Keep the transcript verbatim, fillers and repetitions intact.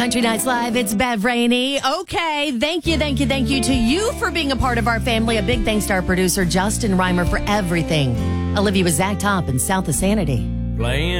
Country Nights Live. It's Bev Rainey. Okay, thank you, thank you, thank you to you for being a part of our family. A big thanks to our producer, Justin Reimer, for everything. Olivia with Zach Top and South of Sanity. Playing